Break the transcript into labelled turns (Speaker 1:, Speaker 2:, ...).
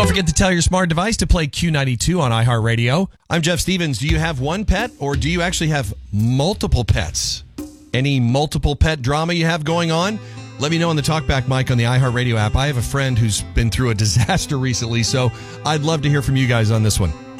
Speaker 1: Don't forget to tell your smart device to play Q92 on iHeartRadio. I'm Jeff Stevens. Do you have one pet or do you actually have multiple pets? Any multiple pet drama you have going on? Let me know on the TalkBack mic on the iHeartRadio app. I have a friend who's been through a disaster recently, so I'd love to hear from you guys on this one.